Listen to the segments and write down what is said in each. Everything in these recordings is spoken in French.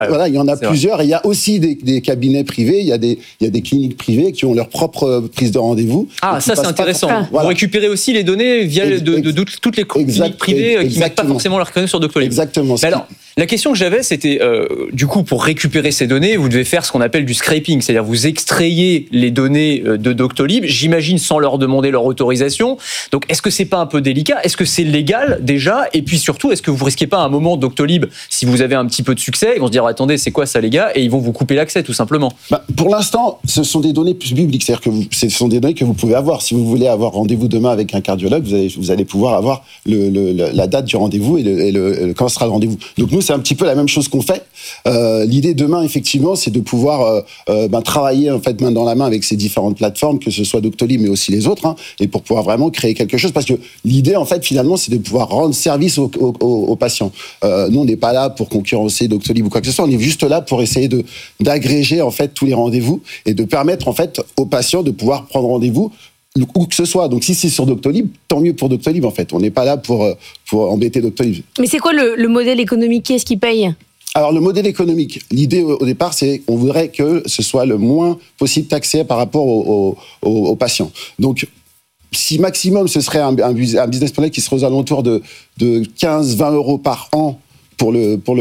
Voilà, il y en a plusieurs. Et il y a aussi des cabinets privés, il y a des cliniques privées qui ont leur propre prise de rendez-vous. Ah, ça c'est intéressant. Vous récupérez aussi les données via toutes les cliniques privées qui ne mettent pas forcément leur créneau sur Doctolib. Exactement. Mais alors, la question que j'avais, c'était, du coup, pour récupérer ces données, vous devez faire ce qu'on appelle du scraping, c'est-à-dire vous extrayez les données de Doctolib, j'imagine sans leur demander leur autorisation. Donc, est-ce que c'est pas un peu délicat ? Est-ce que c'est légal déjà ? Et puis surtout, est-ce que vous risquez pas à un moment Doctolib, si vous avez un petit peu de succès, ils vont se dire attendez, c'est quoi ça les gars ? Et ils vont vous couper l'accès tout simplement. Pour l'instant, ce sont des données publiques, c'est-à-dire que ce sont des données que vous pouvez avoir. Si vous voulez avoir rendez-vous demain avec un cardiologue, vous allez pouvoir avoir la date du rendez-vous et quand sera le rendez-vous. Donc nous, c'est un petit peu la même chose qu'on fait. L'idée demain, effectivement, c'est de pouvoir travailler en fait main dans la main avec ces différentes plateformes, que ce soit Doctolib mais aussi les autres, et pour pouvoir vraiment créer quelque chose. Parce que l'idée, en fait, finalement, c'est de pouvoir rendre service aux patients. Nous, on n'est pas là pour concurrencer Doctolib ou quoi que ce soit. On est juste là pour essayer d'agréger en fait tous les rendez-vous et de permettre en fait aux patients de pouvoir prendre rendez-vous où que ce soit. Donc si c'est sur Doctolib, tant mieux pour Doctolib en fait. On n'est pas là pour embêter Doctolib. Mais c'est quoi le modèle économique ? Qui est-ce qui paye ? Alors, le modèle économique, l'idée au départ, c'est qu'on voudrait que ce soit le moins possible taxé par rapport aux patients. Donc, si maximum, ce serait un business model qui serait aux alentours de 15-20 euros par an pour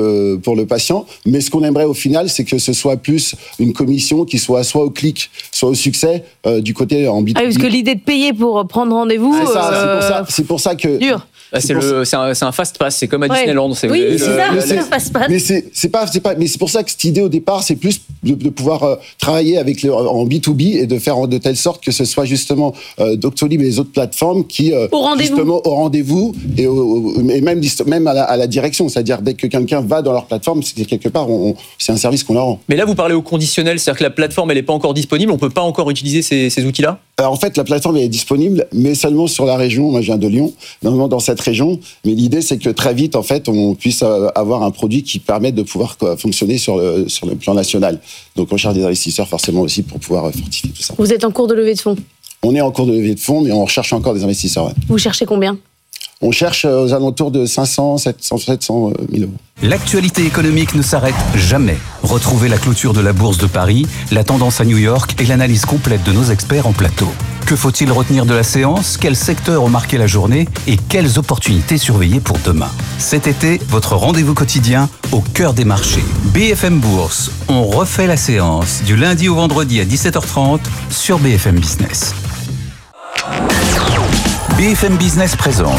le patient, mais ce qu'on aimerait au final, c'est que ce soit plus une commission qui soit au clic, soit au succès du côté en B2B. Ah oui, parce que l'idée de payer pour prendre rendez-vous, c'est pour ça que dur. C'est un fast pass, c'est comme à Disneyland. C'est un fast pass. Mais c'est pour ça que cette idée au départ, c'est plus de pouvoir travailler en B2B et de faire de telle sorte que ce soit justement Doctolib et les autres plateformes qui justement au rendez-vous et même à la direction, c'est-à-dire dès que quelqu'un va dans leur plateforme, c'est quelque part c'est un service qu'on leur rend. Mais là, vous parlez au conditionnel, c'est-à-dire que la plateforme elle n'est pas encore disponible, on peut pas encore utiliser ces outils-là. Alors, en fait, la plateforme elle est disponible, mais seulement sur la région. Moi, je viens de Lyon, normalement dans cette région. Mais l'idée, c'est que très vite, en fait, on puisse avoir un produit qui permette de pouvoir fonctionner sur le plan national. Donc, on cherche des investisseurs forcément aussi pour pouvoir fortifier tout ça. Vous êtes en cours de levée de fonds ? On est en cours de levée de fonds, mais on recherche encore des investisseurs. Ouais. Vous cherchez combien ? On cherche aux alentours de 500, 700 000 euros. L'actualité économique ne s'arrête jamais. Retrouvez la clôture de la Bourse de Paris, la tendance à New York et l'analyse complète de nos experts en plateau. Que faut-il retenir de la séance ? Quels secteurs ont marqué la journée ? Et quelles opportunités surveiller pour demain ? Cet été, votre rendez-vous quotidien au cœur des marchés. BFM Bourse, on refait la séance du lundi au vendredi à 17h30 sur BFM Business. BFM Business présente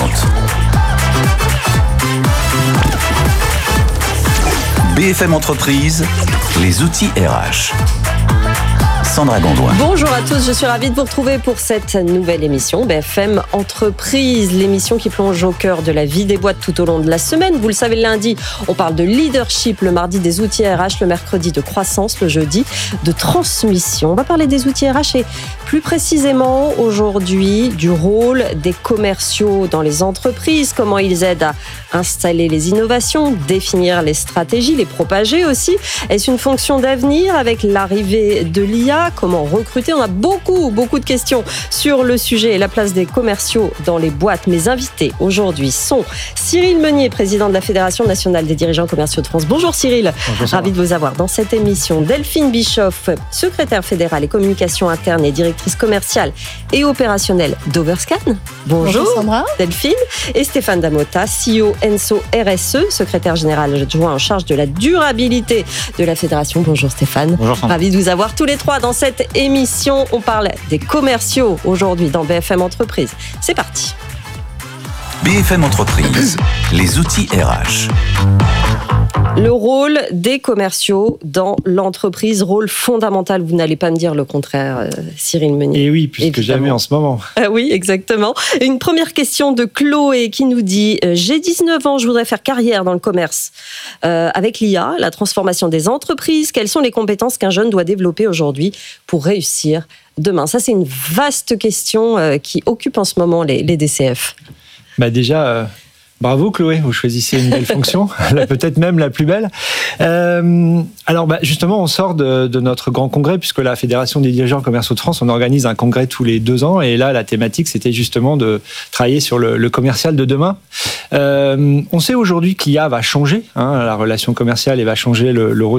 BFM Entreprise, les outils RH. Sandra Gondouin. Bonjour à tous, je suis ravie de vous retrouver pour cette nouvelle émission BFM Entreprise, l'émission qui plonge au cœur de la vie des boîtes tout au long de la semaine. Vous le savez, le lundi, on parle de leadership, le mardi des outils RH, le mercredi de croissance, le jeudi de transmission. On va parler des outils RH et plus précisément aujourd'hui du rôle des commerciaux dans les entreprises, comment ils aident à installer les innovations, définir les stratégies, les propager aussi. Est-ce une fonction d'avenir avec l'arrivée de l'IA ? Comment recruter ? On a beaucoup de questions sur le sujet et la place des commerciaux dans les boîtes. Mes invités aujourd'hui sont Cyril Meunier, président de la Fédération nationale des dirigeants commerciaux de France. Bonjour Cyril, ravi de vous avoir dans cette émission. Delphine Bischoff, secrétaire fédérale et communication interne et directrice commerciale et opérationnelle d'Overscan. Bonjour Sandra. Delphine. Et Stéphane Damota, CEO Enso RSE, secrétaire général adjoint en charge de la durabilité de la Fédération. Bonjour Stéphane. Bonjour Sandra. Ravi de vous avoir tous les trois dans cette émission. On parle des commerciaux aujourd'hui dans BFM Entreprise. C'est parti. BFM Entreprise, les outils RH. Le rôle des commerciaux dans l'entreprise, rôle fondamental. Vous n'allez pas me dire le contraire, Cyril Meunier. Et oui, plus que jamais en ce moment. Oui, exactement. Une première question de Chloé qui nous dit « J'ai 19 ans, je voudrais faire carrière dans le commerce. Avec l'IA, la transformation des entreprises, quelles sont les compétences qu'un jeune doit développer aujourd'hui pour réussir demain ?» Ça, c'est une vaste question qui occupe en ce moment les DCF. Déjà, bravo Chloé, vous choisissez une belle fonction, peut-être même la plus belle. Alors justement, on sort de notre grand congrès, puisque la Fédération des dirigeants commerciaux de France, on organise un congrès tous les 2 ans, et là, la thématique, c'était justement de travailler sur le commercial de demain. On sait aujourd'hui que l'IA va changer, la relation commerciale, et va changer le rôle